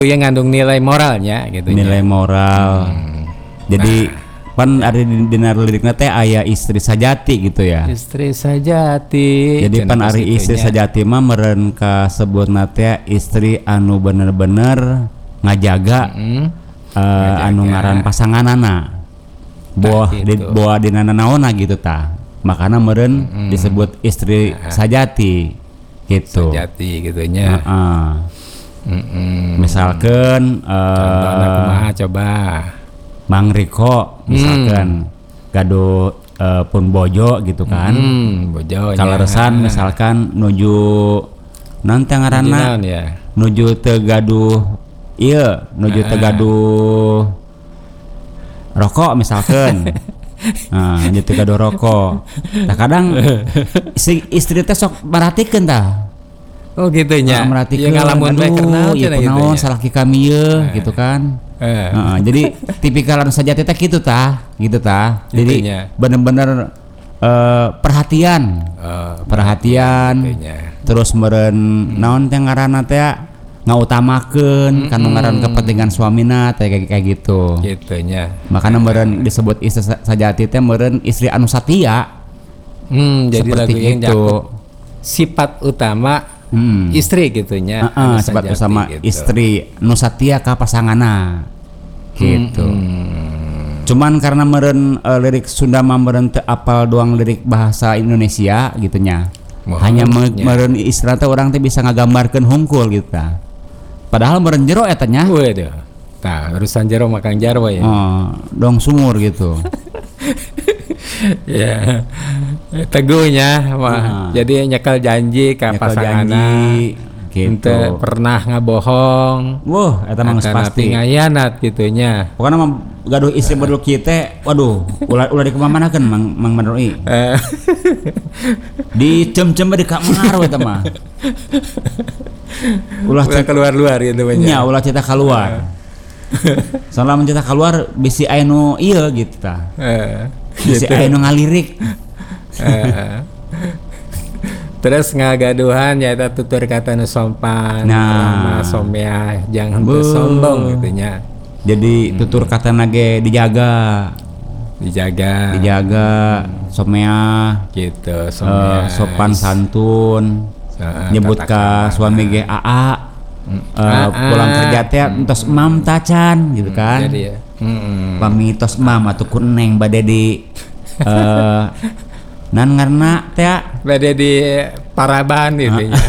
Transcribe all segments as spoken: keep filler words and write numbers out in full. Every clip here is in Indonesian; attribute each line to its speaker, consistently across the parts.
Speaker 1: yang ngandung nilai moralnya gitu.
Speaker 2: Nilai moral. Hmm. Jadi nah. Pan ada di dinar lirikna teh aya istri sajati gitu ya.
Speaker 1: Istri sajati.
Speaker 2: Jadi pan ari istri sajati mah meureun kasebutna teh istri anu bener-bener ngajaga mm-hmm. uh, ngajaga. Anu ngaran pasanganana. Boah gitu. Di boah dina naonna gitu tah. Makana meureun mm-hmm. disebut istri nah. sajati gitu.
Speaker 1: Sajati gitunya.
Speaker 2: Heeh. Mm-mm. Misalkan uh,
Speaker 1: coba
Speaker 2: Mang Riko misalkan mm. gaduh uh, pun bojo gitu kan mm, bojo kaleresan misalkan nuju nanti ngaranna ya. Nuju teu gaduh ieu nuju teu gaduh rokok misalkan nah nuju teu gaduh rokok nah kadang si istri teh sok marhatikeun tah.
Speaker 1: Oh gitu nya.
Speaker 2: Nah, ya ngalamun bae kenal ya naon salaki kami ye gitu kan. Eh. Uh, jadi tipikal anu sajati teh kitu tah, gitu tah. Jadi bener-bener uh, perhatian. Oh, perhatian. Gitunya. Terus meureun hmm. naon teh ngaranna teh ngautamakeun hmm. kanu ngaran kepentingan suamina teh kayak kayak gitu.
Speaker 1: Gitunya.
Speaker 2: Makana meureun disebut istri sajati teh meureun istri anu satia.
Speaker 1: Hmm, jadi lagu yang jakup sifat utama Hmm. istri gitunya.
Speaker 2: Uh-uh, sebab bersama gitu. Istri nusatia ka pasanganna gitu. Hmm. Cuman karena meureun uh, lirik Sunda mah meureun teu apal doang lirik bahasa Indonesia gitunya. Oh, hanya meureun istilah teh urang teh bisa ngagambarkeun hungkul gitu tah. Padahal meureun jero eta nya.
Speaker 1: Waduh. Tah, urusan jero mah Kang Jarwo ya.
Speaker 2: Oh, dong sumur gitu.
Speaker 1: Ya teguhnya mah uh-huh. jadi nyekal janji ka pasanganna gitu pernah ngabohong
Speaker 2: wah eta mah pasti
Speaker 1: ngayanat gitunya
Speaker 2: pokona mah gaduh istri uh. Badul kieu teh waduh ulah ulah dikumamanakeun Mang Mang Madroi di cem-cem di kamar eta mah ulah
Speaker 1: keluar-luar gitu banyak
Speaker 2: nya ulah cerita keluar soalnya mencerita keluar bisi aya nu ieu gitu tah bisi aya nu ngalirik. uh,
Speaker 1: terus ngagaduhan ya eta tutur kata nu sopan nah somea jangan sombong gitunya
Speaker 2: jadi tutur kata nage dijaga
Speaker 1: dijaga
Speaker 2: dijaga somea
Speaker 1: gitu
Speaker 2: somea uh, sopan santun so, uh, nyebut ka suami ge aa uh, uh, pulang kerja teh entos mam tacan gitu kan jadi ya mm-mm. Pami tos mam atuh ku neng bade di uh, nan ngarna teh
Speaker 1: bade di Paraban gitu nya.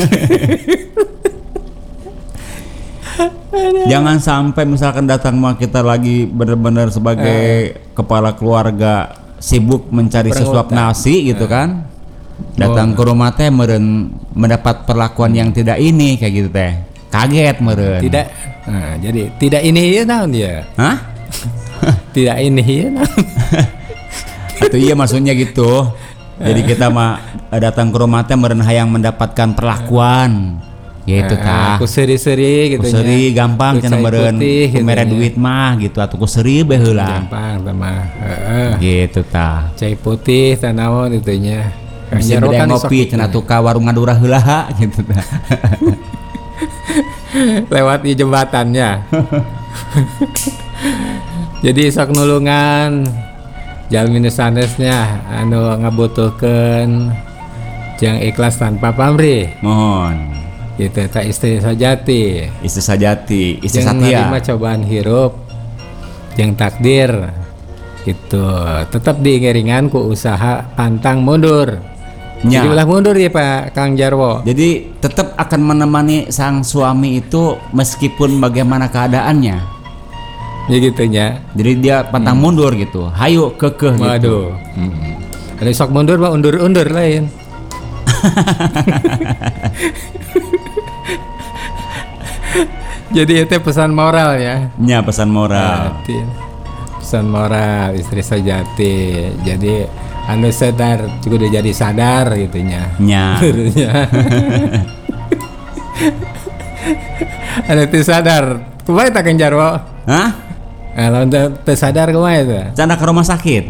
Speaker 2: Jangan sampai misalkan datang mah kita lagi benar-benar sebagai uh. kepala keluarga sibuk mencari sesuap nasi gitu uh. kan. Datang oh. ke rumah teh meureun mendapat perlakuan yang tidak ini kayak gitu teh. Kaget meureun.
Speaker 1: Tidak. Nah, jadi tidak ini ieu naon ya?
Speaker 2: Hah?
Speaker 1: Tidak ini ieu naon?
Speaker 2: Atau iya maksudnya gitu. Jadi kita mah datang ke rumah teh meureun hayang mendapatkan perlakuan. Gitu tah.
Speaker 1: Ku seuri-seuri gitu nya.
Speaker 2: Ku seuri gampang cenah meureun mere duit mah gitu atuh ku seuri bae heula.
Speaker 1: Gampang tah mah. Heeh.
Speaker 2: Gitu tah.
Speaker 1: Cai putih tah naon itu nya.
Speaker 2: Bisa beda ngopi cenah tuh ka warung ngadurah heula gitu tah.
Speaker 1: Lewat di jembatannya. Jadi sok nulungan jalmi sanesnya anu ngabutuhkeun jeung ikhlas tanpa pamrih.
Speaker 2: Mohon.
Speaker 1: Gitu ta istri sajati.
Speaker 2: Istri sajati, istri
Speaker 1: jeung
Speaker 2: satia.
Speaker 1: Jeung cobaan hirup jeung takdir. Gitu. Tetap diiringan ku usaha pantang mundur. Ya. Jadi ulah mundur ya Pak Kang Jarwo.
Speaker 2: Jadi tetap akan menemani sang suami itu meskipun bagaimana keadaannya.
Speaker 1: Ya gitunya.
Speaker 2: Jadi dia pantang hmm. mundur gitu. Hayu kekeh gitu.
Speaker 1: Waduh. Hmm. Ada sok mundur mah undur-undur lain. Jadi itu pesan moral ya.
Speaker 2: Ya pesan moral.
Speaker 1: Hati. Pesan moral istri sajati. Jadi anu sadar juga udah jadi sadar gitunya.
Speaker 2: Nya.
Speaker 1: Anu teu sadar. Kumaha ta Kang Jarwo?
Speaker 2: Hah?
Speaker 1: Kalau teu sadar kumaha eta?
Speaker 2: Canda ke rumah sakit.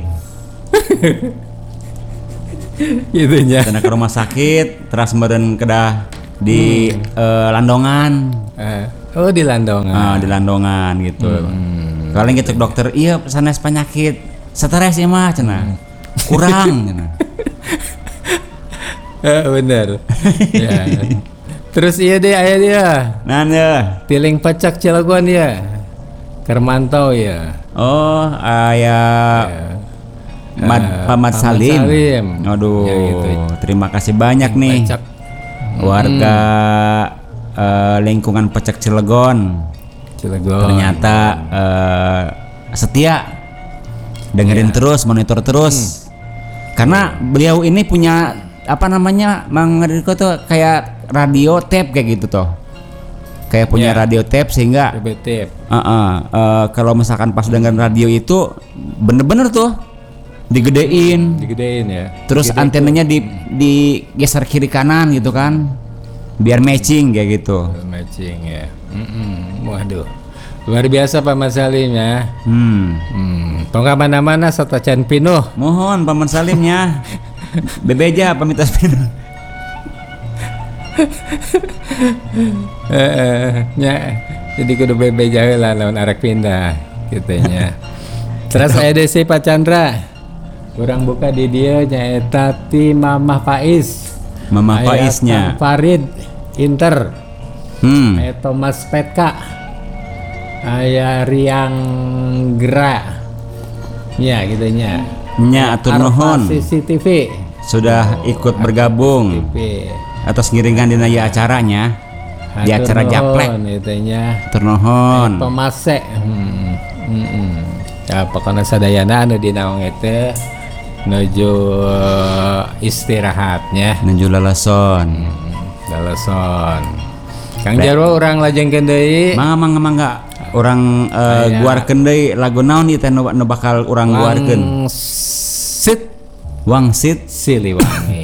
Speaker 1: Gitunya.
Speaker 2: Canda ke rumah sakit, terus meureun kedah di hmm. uh, landongan.
Speaker 1: Uh. Oh di Landongan.
Speaker 2: Ah, di Landongan gitu. Hmm. Kalau gitu dokter, iya sanes penyakit stres ya mah cenah. Kurang cenah.
Speaker 1: Eh, bener. Ya. Terus iya deh aya dia.
Speaker 2: Nah, ya.
Speaker 1: Tiling Pacak Cilegon ya. Kermantau ya.
Speaker 2: Oh, aya ya. Mad, uh, Pak Mat Salim. Salim. Aduh, ya, gitu. Terima kasih banyak Tiling nih. Pacak. Warga hmm. uh, lingkungan Pacak Cilegon. Cilegon. Ternyata uh, setia. Dengerin ya. Terus, monitor terus. Hmm. Karena beliau ini punya apa namanya, Mang Riko tuh kayak radio tape kayak gitu toh. Kayak punya yeah. radio tape sehingga tape. Uh -uh, uh, kalau misalkan pas dengerin radio itu bener-bener tuh digedein,
Speaker 1: digedein ya.
Speaker 2: Terus Gede antenanya di digeser kiri kanan gitu kan. Biar matching kayak gitu.
Speaker 1: Matching ya. Mm-mm. Waduh. Luar biasa Pak Mas Salim ya. Hmm. Hmm. Tongga mana-mana serta can pinuh.
Speaker 2: Mohon Pak Mas Salimnya. Bebeja pamitas pinuh.
Speaker 1: Eh, nya jadi kudu bebeja heula lawan arek pindah kitanya. Terus aya deui Pak Chandra. Urang buka di dieu nyaeta ti Mamah Faiz.
Speaker 2: Mamah Faiznya.
Speaker 1: Farid Inter.
Speaker 2: Hmm.
Speaker 1: Aya Thomas Petka. Aya Riang Gra. Ya gitunya.
Speaker 2: Nya atur nuhun.
Speaker 1: C C T V
Speaker 2: sudah oh, ikut bergabung T V. Atas ngiringan dina ya acaranya. Di acara Japlek
Speaker 1: itunya.
Speaker 2: Atur nuhun.
Speaker 1: Tomase. Hmm. Heeh. Ya pokona sadayana anu dina naong teh nuju istirahatnya,
Speaker 2: nuju lalason.
Speaker 1: Hmm. Lalason. Kang Jarwo urang lajengkeun deui.
Speaker 2: Mangga mangga mangga. Orang uh, guarkeun deui lagu naon ieu teh nu bakal urang guarkeun?
Speaker 1: Sit
Speaker 2: Wangsit
Speaker 1: Siliwangi.